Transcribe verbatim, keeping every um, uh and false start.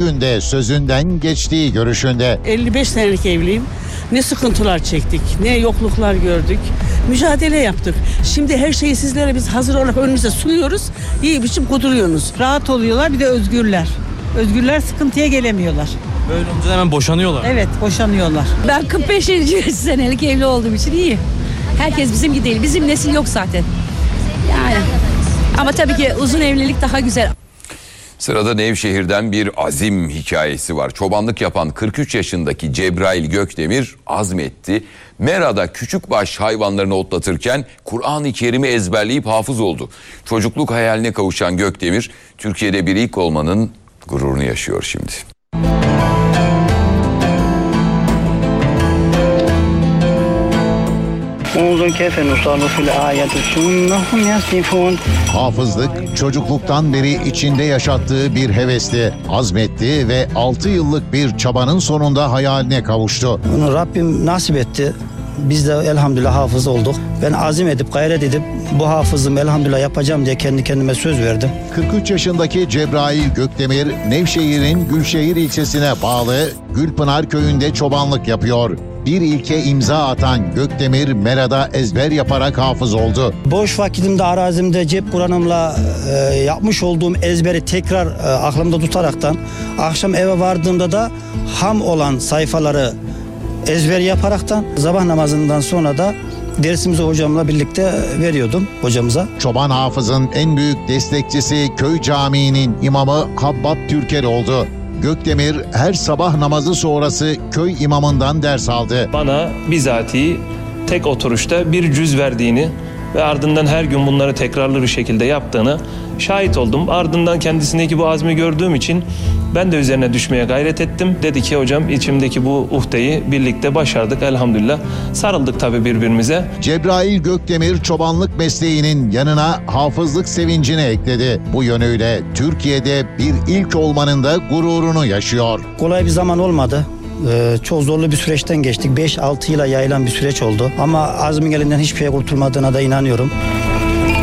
bugün de sözünden geçtiği görüşünde. elli beş senelik evliyim. Ne sıkıntılar çektik, ne yokluklar gördük. Mücadele yaptık. Şimdi her şeyi sizlere biz hazır olarak önünüze sunuyoruz. İyi biçim kuduruyorsunuz. Rahat oluyorlar, bir de özgürler. Özgürler, sıkıntıya gelemiyorlar. Böyle olunca hemen boşanıyorlar. Evet, boşanıyorlar. Ben kırk beş senelik evli olduğum için iyi. Herkes bizim gibi değil. Bizim nesil yok zaten. Yani. Ama tabii ki uzun evlilik daha güzel. Sırada Nevşehir'den bir azim hikayesi var. Çobanlık yapan kırk üç yaşındaki Cebrail Gökdemir azmetti. Mera'da küçükbaş hayvanlarını otlatırken Kur'an-ı Kerim'i ezberleyip hafız oldu. Çocukluk hayaline kavuşan Gökdemir, Türkiye'de bir ilk olmanın gururunu yaşıyor şimdi. Hafızlık çocukluktan beri içinde yaşattığı bir hevesti, azmetti ve altı yıllık bir çabanın sonunda hayaline kavuştu. Bunu Rabbim nasip etti. Biz de elhamdülillah hafız olduk. Ben azim edip gayret edip bu hafızlığımı elhamdülillah yapacağım diye kendi kendime söz verdim. kırk üç yaşındaki Cebrail Gökdemir, Nevşehir'in Gülşehir ilçesine bağlı Gülpınar köyünde çobanlık yapıyor. Bir ilke imza atan Gökdemir, Mera'da ezber yaparak hafız oldu. Boş vakitimde arazimde cep Kur'an'ımla e, yapmış olduğum ezberi tekrar e, aklımda tutaraktan akşam eve vardığımda da ham olan sayfaları ezber yaparaktan sabah namazından sonra da dersimizi hocamla birlikte veriyordum hocamıza. Çoban hafızın en büyük destekçisi köy camiinin imamı Habbab Türker oldu. Gökdemir her sabah namazı sonrası köy imamından ders aldı. Bana bizatihi tek oturuşta bir cüz verdiğini ve ardından her gün bunları tekrarlı bir şekilde yaptığını şahit oldum. Ardından kendisindeki bu azmi gördüğüm için ben de üzerine düşmeye gayret ettim. Dedi ki hocam içimdeki bu uhdeyi birlikte başardık elhamdülillah. Sarıldık tabii birbirimize. Cebrail Gökdemir çobanlık mesleğinin yanına hafızlık sevincini ekledi. Bu yönüyle Türkiye'de bir ilk olmanın da gururunu yaşıyor. Kolay bir zaman olmadı. Ee, çok zorlu bir süreçten geçtik. beş altı yıla yayılan bir süreç oldu. Ama azmin elinden hiçbir şey kurtulmadığına da inanıyorum.